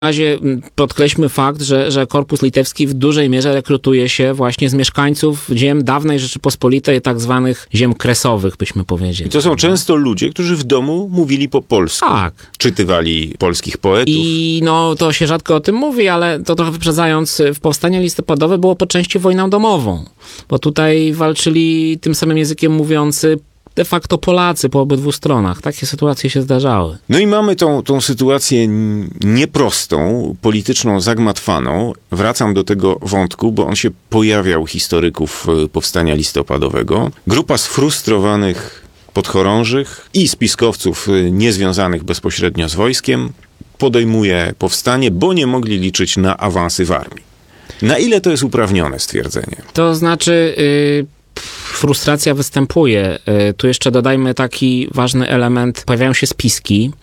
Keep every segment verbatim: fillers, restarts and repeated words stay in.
W razie podkreślmy fakt, że, że Korpus Litewski w dużej mierze rekrutuje się właśnie z mieszkańców ziem dawnej Rzeczypospolitej, tak zwanych ziem kresowych, byśmy powiedzieli. I to są często ludzie, którzy w domu mówili po polsku. Tak. Czytywali polskich poetów. I no to się rzadko o tym mówi, ale to trochę wyprzedzając, w powstanie listopadowe było po części wojną domową, bo tutaj walczyli tym samym językiem mówiący de facto Polacy po obydwu stronach. Takie sytuacje się zdarzały. No i mamy tą, tą sytuację nieprostą, polityczną, zagmatwaną. Wracam do tego wątku, bo on się pojawiał u historyków powstania listopadowego. Grupa sfrustrowanych podchorążych i spiskowców niezwiązanych bezpośrednio z wojskiem podejmuje powstanie, bo nie mogli liczyć na awansy w armii. Na ile to jest uprawnione stwierdzenie? To znaczy... Yy... Frustracja występuje. Tu jeszcze dodajmy taki ważny element. Pojawiają się spiski.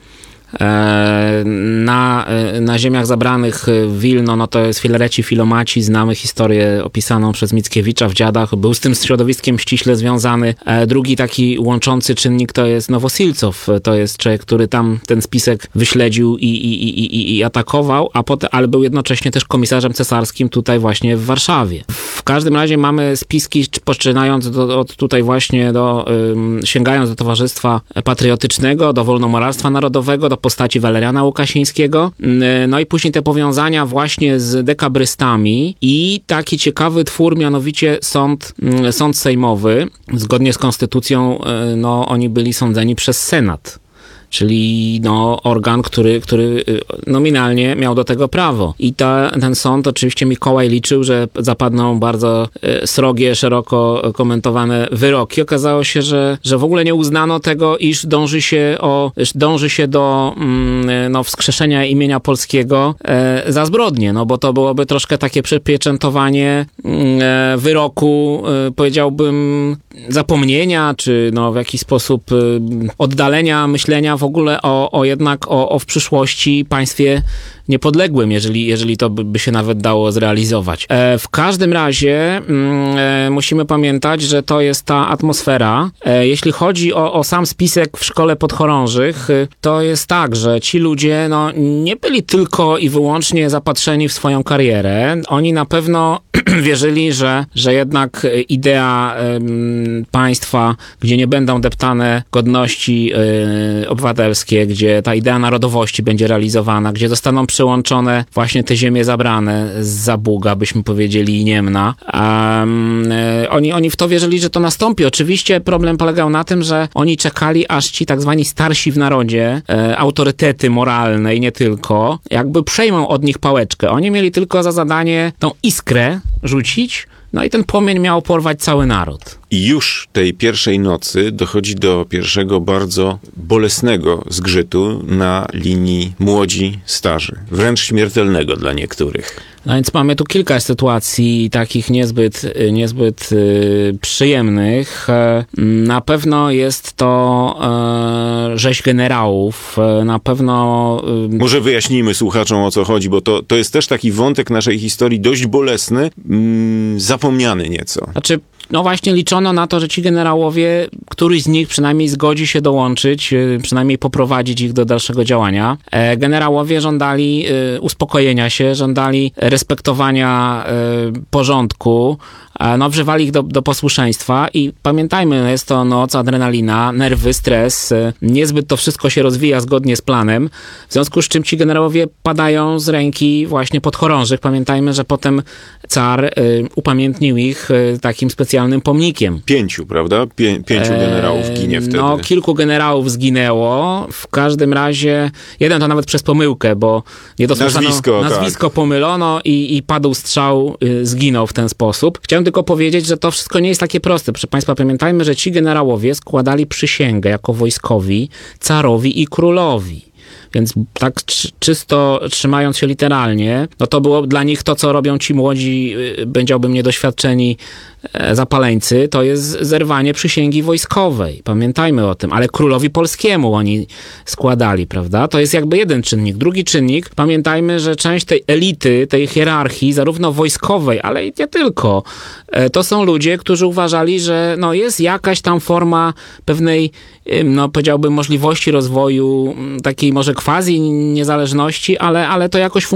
Na, na ziemiach zabranych w Wilno, no to jest Filareci Filomaci, znamy historię opisaną przez Mickiewicza w Dziadach, był z tym środowiskiem ściśle związany. Drugi taki łączący czynnik to jest Nowosilcow, to jest człowiek, który tam ten spisek wyśledził i, i, i, i atakował, a potem, ale był jednocześnie też komisarzem cesarskim tutaj właśnie w Warszawie. W każdym razie mamy spiski, poczynając do, od tutaj właśnie do, um, sięgając do Towarzystwa Patriotycznego, do Wolnomoralstwa Narodowego, do postaci Waleriana Łukasińskiego. No i później te powiązania właśnie z dekabrystami i taki ciekawy twór, mianowicie sąd, sąd sejmowy. Zgodnie z konstytucją, no oni byli sądzeni przez Senat. Czyli no, organ, który, który nominalnie miał do tego prawo. I ta, ten sąd, oczywiście Mikołaj liczył, że zapadną bardzo srogie, szeroko komentowane wyroki. Okazało się, że, że w ogóle nie uznano tego, iż dąży się, o, dąży się do no, wskrzeszenia imienia polskiego e, za zbrodnię, no bo to byłoby troszkę takie przypieczętowanie e, wyroku, e, powiedziałbym, zapomnienia, czy no, w jakiś sposób e, oddalenia myślenia w ogóle o, o jednak o, o w przyszłości państwie niepodległym, jeżeli, jeżeli to by, by się nawet dało zrealizować. E, w każdym razie mm, e, musimy pamiętać, że to jest ta atmosfera. E, jeśli chodzi o, o sam spisek w szkole podchorążych, e, to jest tak, że ci ludzie no, nie byli tylko i wyłącznie zapatrzeni w swoją karierę. Oni na pewno wierzyli, że, że jednak idea e, państwa, gdzie nie będą deptane godności e, obywatelskie, gdzie ta idea narodowości będzie realizowana, gdzie zostaną przyłączone właśnie te ziemie zabrane z Zabuga, byśmy powiedzieli, i Niemna. Um, oni, oni w to wierzyli, że to nastąpi. Oczywiście problem polegał na tym, że oni czekali, aż ci tak zwani starsi w narodzie, e, autorytety moralne i nie tylko, jakby przejmą od nich pałeczkę. Oni mieli tylko za zadanie tą iskrę rzucić, no i ten płomień miał porwać cały naród. I już tej pierwszej nocy dochodzi do pierwszego bardzo bolesnego zgrzytu na linii młodzi-starzy. Wręcz śmiertelnego dla niektórych. No więc mamy tu kilka sytuacji takich niezbyt, niezbyt y, przyjemnych. Na pewno jest to y, rzeź generałów. Na pewno... Y... Może wyjaśnijmy słuchaczom, o co chodzi, bo to, to jest też taki wątek naszej historii dość bolesny, mm, zapomniany nieco. Znaczy, no właśnie liczono na to, że ci generałowie, któryś z nich przynajmniej zgodzi się dołączyć, przynajmniej poprowadzić ich do dalszego działania. Generałowie żądali uspokojenia się, żądali respektowania porządku, no wzywali ich do, do posłuszeństwa i pamiętajmy, jest to noc, adrenalina, nerwy, stres, niezbyt to wszystko się rozwija zgodnie z planem, w związku z czym ci generałowie padają z ręki właśnie podchorążych. Pamiętajmy, że potem car y, upamiętnił ich y, takim specjalnym pomnikiem. Pięciu, prawda? Pię, pięciu generałów ginie wtedy. No, kilku generałów zginęło. W każdym razie, jeden to nawet przez pomyłkę, bo nie dosłyszano, nazwisko, nazwisko tak. pomylono i, i padł strzał, y, zginął w ten sposób. Chciałem tylko powiedzieć, że to wszystko nie jest takie proste. Proszę Państwa, pamiętajmy, że ci generałowie składali przysięgę jako wojskowi carowi i królowi. Więc tak czysto trzymając się literalnie, no to było dla nich to, co robią ci młodzi, powiedziałbym, niedoświadczeni zapaleńcy, to jest zerwanie przysięgi wojskowej. Pamiętajmy o tym. Ale królowi polskiemu oni składali, prawda? To jest jakby jeden czynnik. Drugi czynnik, pamiętajmy, że część tej elity, tej hierarchii, zarówno wojskowej, ale i nie tylko, to są ludzie, którzy uważali, że no jest jakaś tam forma pewnej, no powiedziałbym, możliwości rozwoju takiej może quasi niezależności, ale, ale to jakoś funkcjonuje.